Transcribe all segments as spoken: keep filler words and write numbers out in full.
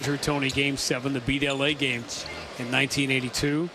Andrew Toney Game seven, the beat L A game in nineteen eighty-two.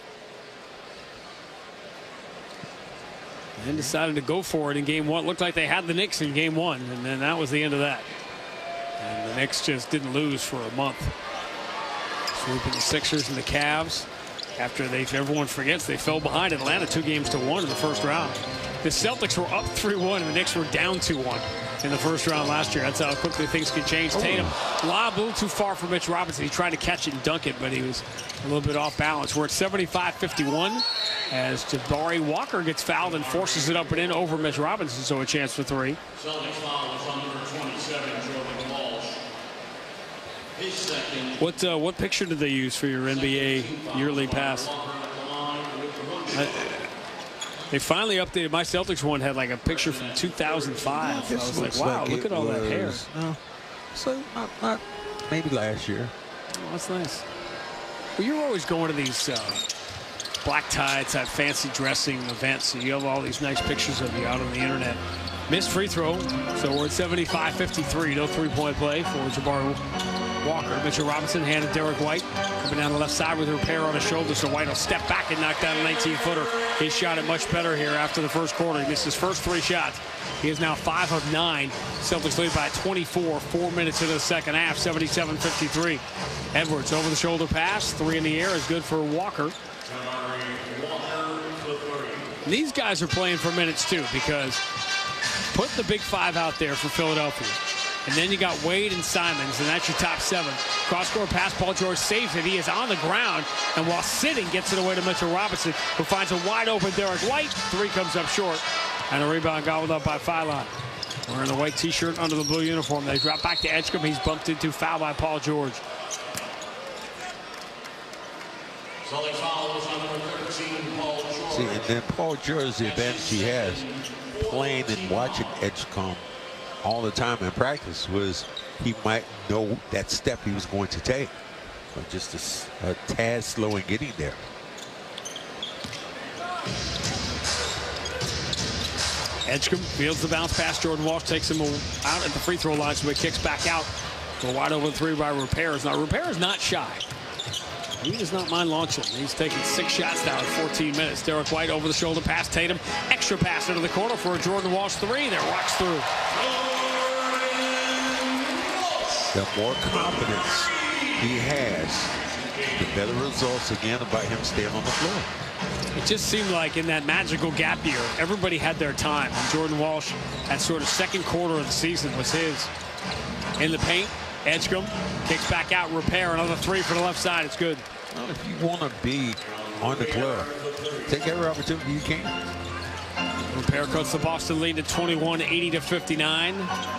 And decided to go for it in game one. Looked like they had the Knicks in game one, and then that was the end of that. And the Knicks just didn't lose for a month. Swooping the Sixers and the Cavs. After they, everyone forgets, they fell behind Atlanta two games to one in the first round. The Celtics were up three one, and the Knicks were down two one in the first round last year. That's how quickly things can change. Tatum, lob a little too far for Mitch Robinson. He tried to catch it and dunk it, but he was a little bit off balance. We're at seventy-five fifty-one as Jabari Walker gets fouled and forces it up and in over Mitch Robinson, so a chance for three. Celtics foul was on number twenty-seven, Jordan Walsh. His second. What uh, what picture did they use for your N B A yearly pass? I, They finally updated. My Celtics one had like a picture from two thousand five. I was like, wow, look at all that hair. Uh, so not, not maybe last year. Oh, that's nice. Well, you're always going to these uh, black tie type fancy dressing events, so you have all these nice pictures of you out on the internet. Missed free throw, so we're at seventy-five fifty-three. No three-point play for Jabari Walker. Mitchell Robinson handed Derek White coming down the left side with a repair on his shoulder, so White will step back and knock down a nineteen-footer. He shot it much better here after the first quarter. He missed his first three shots. He is now five of nine. Celtics lead by twenty-four, four minutes into the second half, seventy-seven fifty-three. Edwards over the shoulder pass, three in the air is good for Walker. These guys are playing for minutes too, because put the big five out there for Philadelphia. And then you got Wade and Simons, and that's your top seven. Cross-court pass, Paul George saves it. He is on the ground, and while sitting, gets it away to Mitchell Robinson, who finds a wide-open Derek White. Three comes up short, and a rebound gobbled up by Philon. Wearing the white T-shirt under the blue uniform. They drop back to Edgecombe. He's bumped into foul by Paul George. Celtics foul was on number thirteen, Paul George. See, and then Paul George, the advantage he has playing and watching Edgecombe all the time in practice was he might know that step he was going to take, but just a, a tad slow in getting there. Edgecombe fields the bounce pass. Jordan Walsh takes him out at the free throw line, so he kicks back out for a wide open three by Repairs. Now Repairs not shy. He does not mind launching. He's taken six shots now in fourteen minutes. Derek White over the shoulder pass. Tatum, extra pass into the corner for a Jordan Walsh three. There, walks through. The more confidence he has, the better results again about him staying on the floor. It just seemed like in that magical gap year, everybody had their time. And Jordan Walsh, that sort of second quarter of the season was his. In the paint, Edgecombe kicks back out. Repair, another three for the left side. It's good. Well, if you want to be on the club, take every opportunity you can. Repair cuts the Boston lead to twenty-one, eighty to fifty-nine.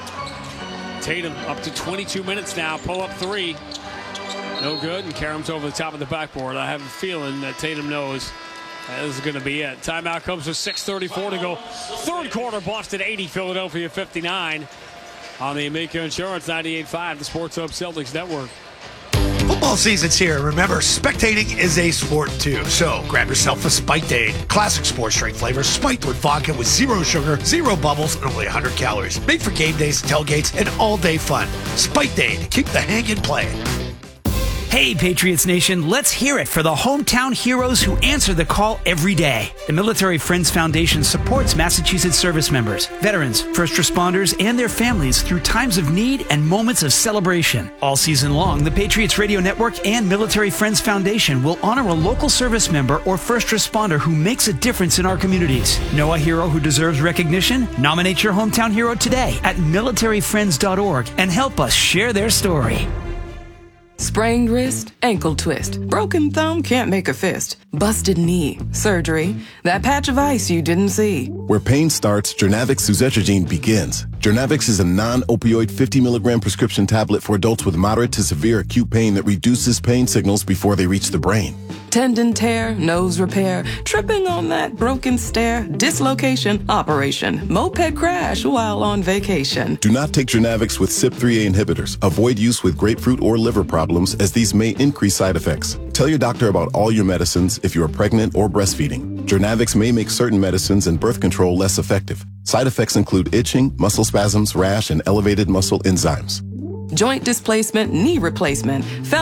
Tatum up to twenty-two minutes now. Pull up three. No good. And Karam's over the top of the backboard. I have a feeling that Tatum knows that this is going to be it. Timeout comes with six thirty-four to go. Third quarter, Boston eighty, Philadelphia fifty-nine. On the Amica Insurance ninety-eight point five, the Sports Hub Celtics Network. Football season's here. Remember, spectating is a sport too. So grab yourself a Spiked Aid. Classic sports drink flavor, spiked with vodka with zero sugar, zero bubbles, and only one hundred calories. Made for game days, tailgates, and all-day fun. Spiked Aid. Keep the hangin' playing. Hey, Patriots Nation, let's hear it for the hometown heroes who answer the call every day. The Military Friends Foundation supports Massachusetts service members, veterans, first responders, and their families through times of need and moments of celebration. All season long, the Patriots Radio Network and Military Friends Foundation will honor a local service member or first responder who makes a difference in our communities. Know a hero who deserves recognition? Nominate your hometown hero today at military friends dot org and help us share their story. Sprained wrist, ankle twist, broken thumb, can't make a fist, busted knee, surgery, that patch of ice you didn't see. Where pain starts, Jernavix suzetrigine begins. Jernavix is a non-opioid fifty milligram prescription tablet for adults with moderate to severe acute pain that reduces pain signals before they reach the brain. Tendon tear, nose repair, tripping on that broken stair, dislocation, operation, moped crash while on vacation. Do not take Jernavix with C Y P three A inhibitors. Avoid use with grapefruit or liver problems, as these may increase side effects. Tell your doctor about all your medicines if you are pregnant or breastfeeding. Jernavix may make certain medicines and birth control less effective. Side effects include itching, muscle spasms, rash, and elevated muscle enzymes. Joint displacement, knee replacement,